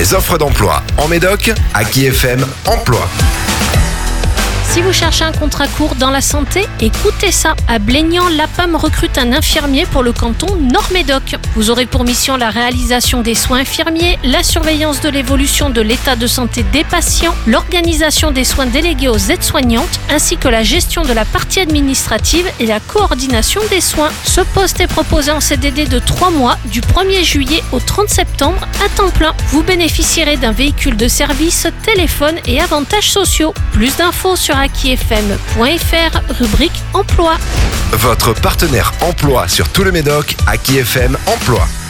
les offres d'emploi en Médoc, Aki FM Emploi. Si vous cherchez un contrat court dans la santé, écoutez ça. À Blégnans, l'APAM recrute un infirmier pour le canton Nord-Médoc. Vous aurez pour mission la réalisation des soins infirmiers, la surveillance de l'évolution de l'état de santé des patients, l'organisation des soins délégués aux aides-soignantes, ainsi que la gestion de la partie administrative et la coordination des soins. Ce poste est proposé en CDD de 3 mois, du 1er juillet au 30 septembre, à temps plein. Vous bénéficierez d'un véhicule de service, téléphone et avantages sociaux. Plus d'infos sur akifm.fr, rubrique emploi. Votre partenaire emploi sur tout le Médoc, Aki FM Emploi.